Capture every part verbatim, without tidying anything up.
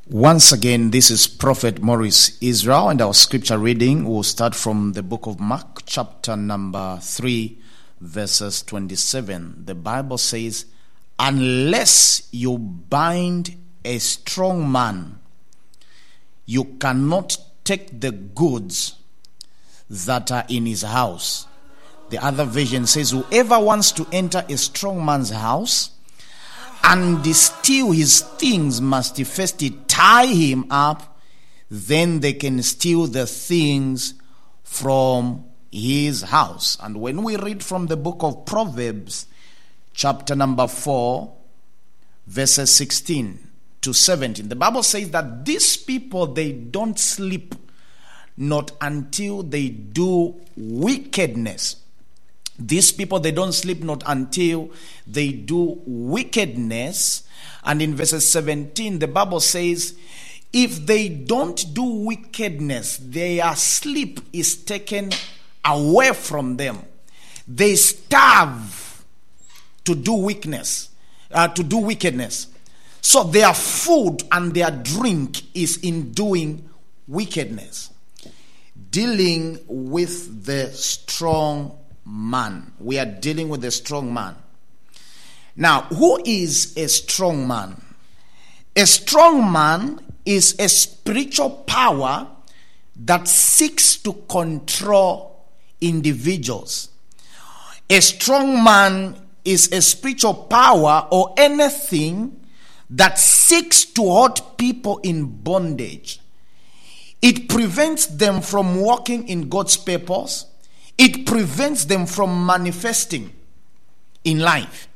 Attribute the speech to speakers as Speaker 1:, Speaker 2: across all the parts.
Speaker 1: Once again, this is Prophet Maurice Israel, and our scripture reading will start from the book of Mark, chapter number three, verses twenty-seven. The Bible says, "Unless you bind a strong man, you cannot take the goods that are in his house." The other version says, "Whoever wants to enter a strong man's house and steal his things must first tie him up, then they can steal the things from his house." And when we read from the book of Proverbs, chapter number four, verses sixteen to seventeen, the Bible says that these people, they don't sleep not until they do wickedness. These people, they don't sleep not until they do wickedness. And in verses seventeen, the Bible says, if they don't do wickedness, their sleep is taken away from them. They starve to do wickedness, uh, to do wickedness. So their food and their drink is in doing wickedness. Dealing with the strong man. We are dealing with a strong man. Now, who is a strong man? A strong man is a spiritual power that seeks to control individuals. A strong man is a spiritual power or anything that seeks to hold people in bondage. It prevents them from walking in God's purpose. It prevents them from manifesting in life.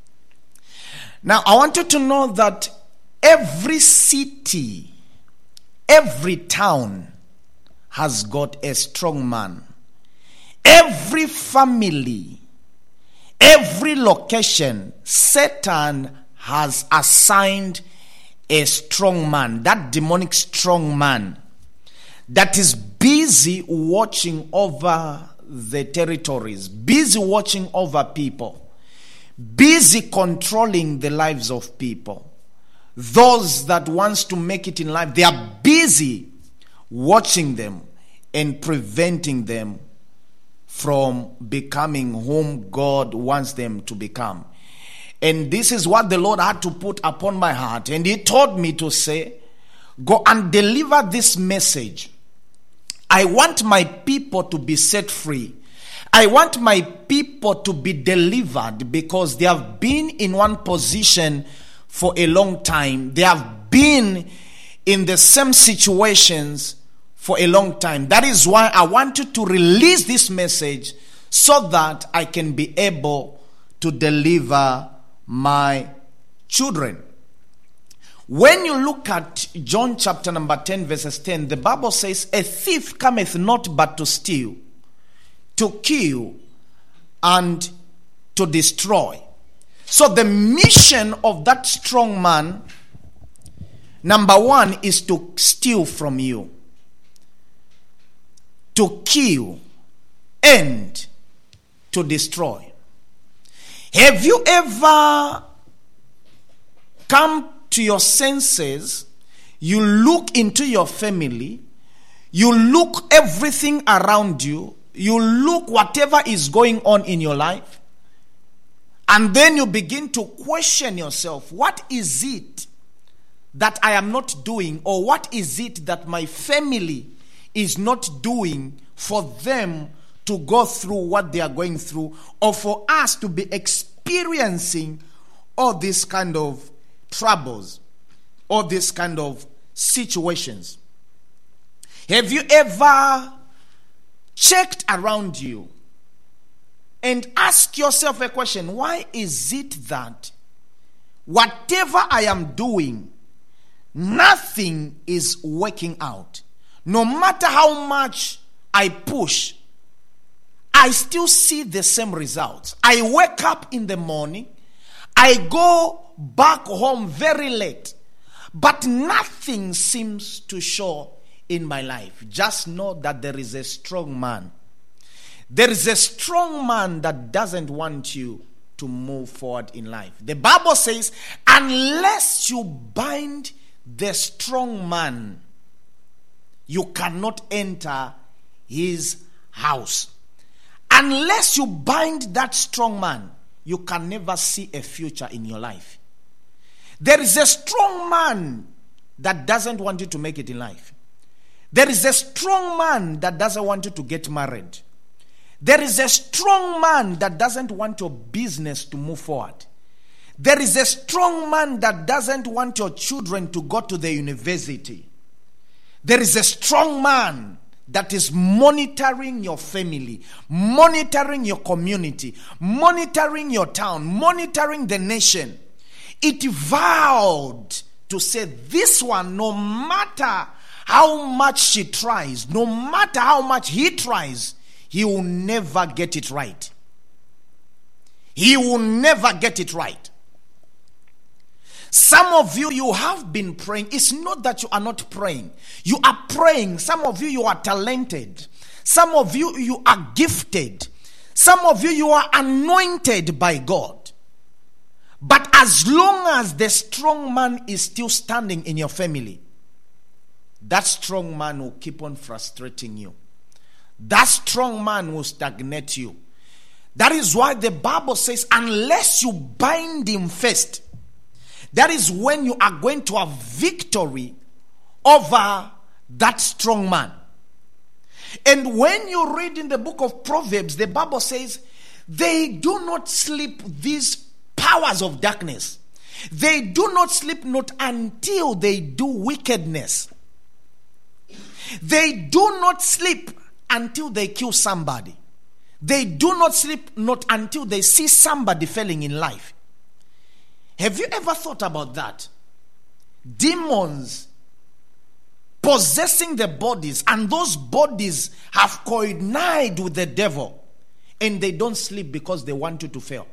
Speaker 1: Now, I want you to know that every city, every town has got a strong man. Every family, every location, Satan has assigned a strong man, that demonic strong man that is busy watching over the territories, busy watching over people, busy controlling the lives of people. Those that wants to make it in life, they are busy watching them and preventing them from becoming whom God wants them to become. And this is what the Lord had to put upon my heart. And He told me to say, go and deliver this message. I want my people to be set free. I want my people to be delivered because they have been in one position for a long time. They have been in the same situations for a long time. That is why I wanted to release this message so that I can be able to deliver my children. When you look at John chapter number ten, verses ten, the Bible says, "A thief cometh not but to steal, to kill, and to destroy." So the mission of that strong man, number one, is to steal from you, to kill, and to destroy. Have you ever come to your senses, you look into your family, you look everything around you, you look whatever is going on in your life, and then you begin to question yourself, what is it that I am not doing, or what is it that my family is not doing for them to go through what they are going through, or for us to be experiencing all this kind of troubles, or this kind of situations. Have you ever checked around you and asked yourself a question? Why is it that whatever I am doing, nothing is working out? No matter how much I push, I still see the same results. I wake up in the morning, I go back home very late, but nothing seems to show in my life. Just know that there is a strong man. There is a strong man that doesn't want you to move forward in life. The Bible says, unless you bind the strong man, you cannot enter his house. Unless you bind that strong man, you can never see a future in your life. There is a strong man that doesn't want you to make it in life. There is a strong man that doesn't want you to get married. There is a strong man that doesn't want your business to move forward. There is a strong man that doesn't want your children to go to the university. There is a strong man that is monitoring your family, monitoring your community, monitoring your town, monitoring the nation. It vowed to say, this one, no matter how much she tries, no matter how much he tries, he will never get it right. He will never get it right. Some of you, you have been praying. It's not that you are not praying. You are praying. Some of you, you are talented. Some of you, you are gifted. Some of you, you are anointed by God. But as long as the strong man is still standing in your family, that strong man will keep on frustrating you. That strong man will stagnate you. That is why the Bible says, unless you bind him first, that is when you are going to have victory over that strong man. And when you read in the book of Proverbs, the Bible says, they do not sleep, these powers of darkness. They do not sleep not until they do wickedness. They do not sleep until they kill somebody. They do not sleep not until they see somebody failing in life. Have you ever thought about that? Demons possessing the bodies, and those bodies have coordinated with the devil, and they don't sleep because they want you to fail.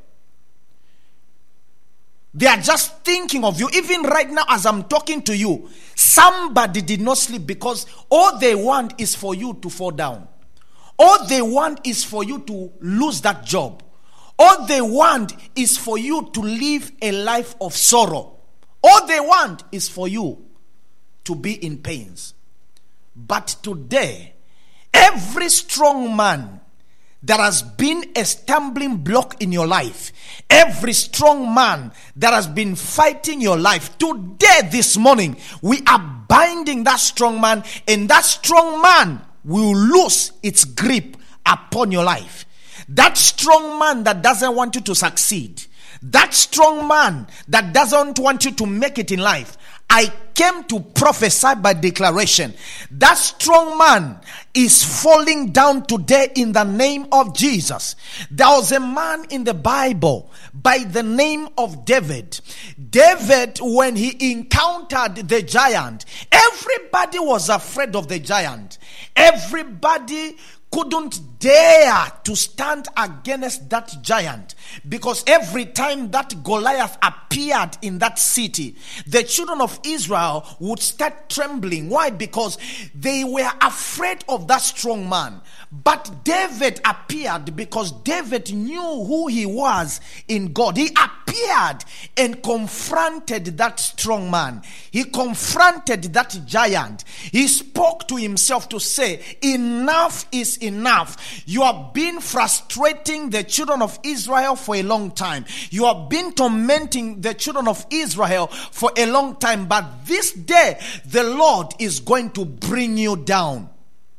Speaker 1: They are just thinking of you. Even right now as I'm talking to you, somebody did not sleep because all they want is for you to fall down. All they want is for you to lose that job. All they want is for you to live a life of sorrow. All they want is for you to be in pains. But today, every strong man that has been a stumbling block in your life, every strong man that has been fighting your life, today, this morning, we are binding that strong man, and that strong man will lose its grip upon your life. That strong man that doesn't want you to succeed, that strong man that doesn't want you to make it in life, I came to prophesy by declaration. That strong man is falling down today in the name of Jesus. There was a man in the Bible by the name of David. David, when he encountered the giant, everybody was afraid of the giant. Everybody couldn't dare to stand against that giant, because every time that Goliath appeared in that city, the children of Israel would start trembling. Why? Because they were afraid of that strong man. But David appeared because David knew who he was in God. He appeared and confronted that strong man. He confronted that giant. He spoke to himself to say, enough is enough. You have been frustrating the children of Israel for a long time. You have been tormenting the children of Israel for a long time. But this day, the Lord is going to bring you down.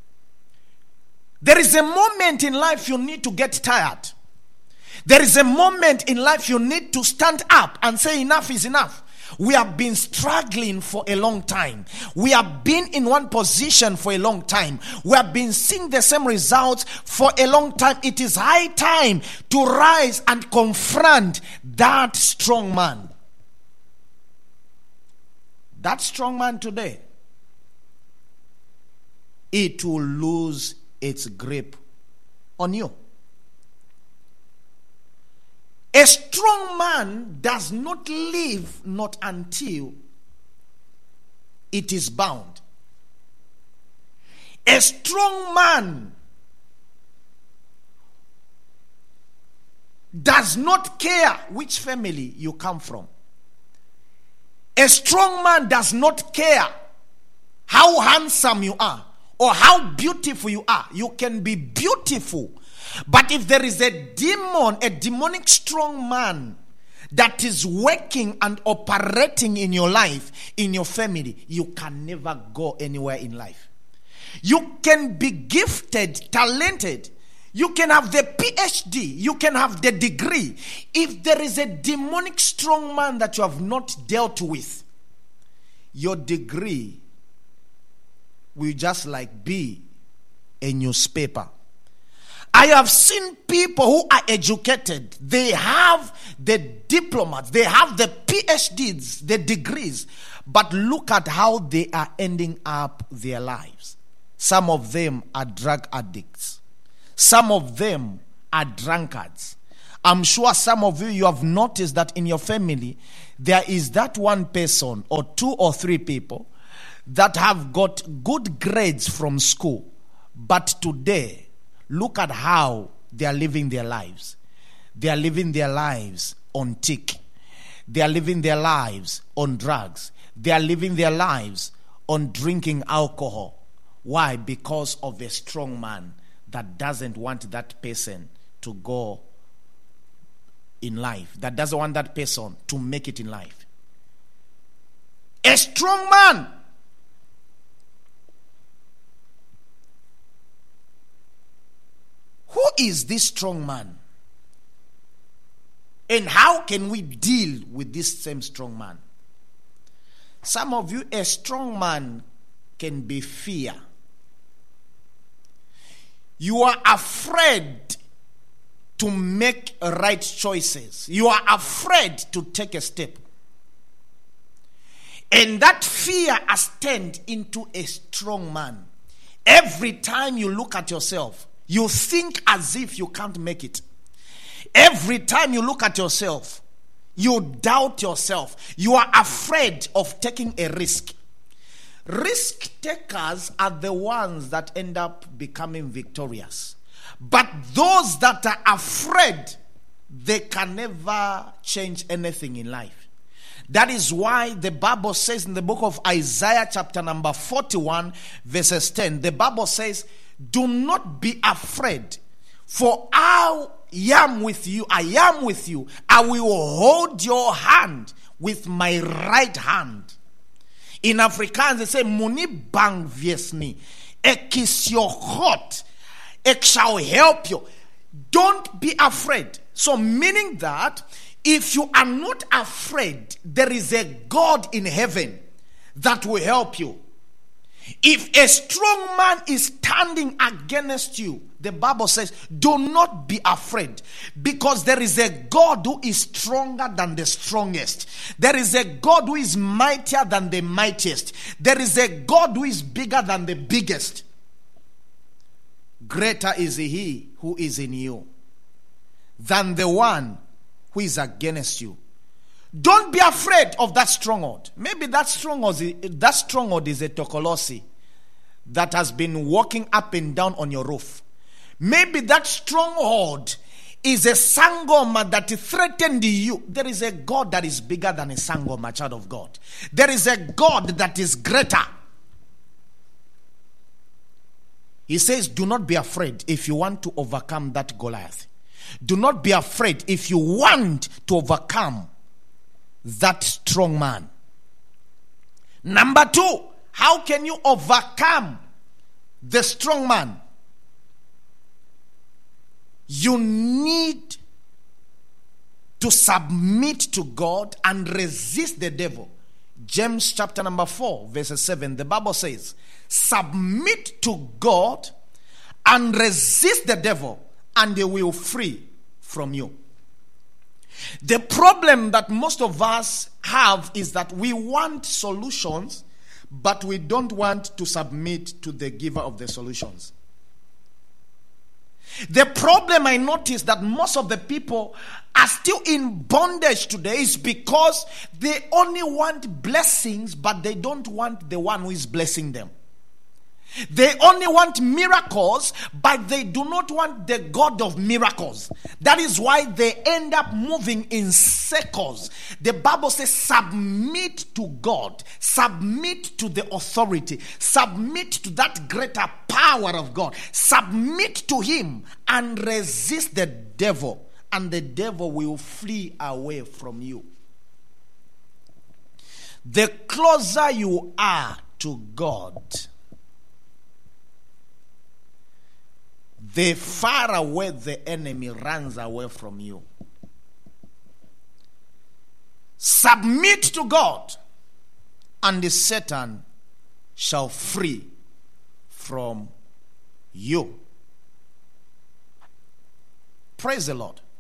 Speaker 1: There is a moment in life you need to get tired. There is a moment in life you need to stand up and say enough is enough. We have been struggling for a long time. We have been in one position for a long time. We have been seeing the same results for a long time. It is high time to rise and confront that strong man. That strong man today, it will lose its grip on you. A strong man does not live not until it is bound. A strong man does not care which family you come from. A strong man does not care how handsome you are or how beautiful you are. You can be beautiful. But if there is a demon, a demonic strong man that is working and operating in your life, in your family, you can never go anywhere in life. You can be gifted, talented. You can have the P H D. You can have the degree. If there is a demonic strong man that you have not dealt with, your degree will just like be a newspaper. I have seen people who are educated. They have the diplomas. They have the P H Ds, the degrees. But look at how they are ending up their lives. Some of them are drug addicts. Some of them are drunkards. I'm sure some of you, you have noticed that in your family, there is that one person or two or three people that have got good grades from school. But today, look at how they are living their lives. They are living their lives on tick. They are living their lives on drugs. They are living their lives on drinking alcohol. Why? Because of a strong man that doesn't want that person to go in life. That doesn't want that person to make it in life. A strong man. Who is this strong man? And how can we deal with this same strong man? Some of you, a strong man can be fear. You are afraid to make right choices. You are afraid to take a step. And that fear has turned into a strong man. Every time you look at yourself, you think as if you can't make it. Every time you look at yourself, you doubt yourself. You are afraid of taking a risk. Risk takers are the ones that end up becoming victorious. But those that are afraid, they can never change anything in life. That is why the Bible says in the book of Isaiah chapter number forty-one verses ten, the Bible says, do not be afraid, for I am with you. I am with you. I will hold your hand with my right hand. In Afrikaans, they say, Muni bang viesni. Ek is your heart. Ek shall help you. Don't be afraid. So meaning that if you are not afraid, there is a God in heaven that will help you. If a strong man is standing against you, the Bible says, do not be afraid, because there is a God who is stronger than the strongest. There is a God who is mightier than the mightiest. There is a God who is bigger than the biggest. Greater is he who is in you than the one who is against you. Don't be afraid of that stronghold. Maybe that stronghold, that stronghold is a tokolosi that has been walking up and down on your roof. Maybe that stronghold is a sangoma that threatened you. There is a God that is bigger than a sangoma, child of God. There is a God that is greater. He says, do not be afraid if you want to overcome that Goliath. Do not be afraid if you want to overcome that strong man. Number two, how can you overcome the strong man? You need to submit to God and resist the devil. James chapter number four, verse seven, the Bible says, submit to God and resist the devil, and they will flee from you. The problem that most of us have is that we want solutions, but we don't want to submit to the giver of the solutions. The problem I notice that most of the people are still in bondage today is because they only want blessings, but they don't want the one who is blessing them. They only want miracles, but they do not want the God of miracles. That is why they end up moving in circles. The Bible says, submit to God, submit to the authority, submit to that greater power of God, submit to Him and resist the devil, and the devil will flee away from you. The closer you are to God, the far away the enemy runs away from you. Submit to God, and the Satan shall flee from you. Praise the Lord.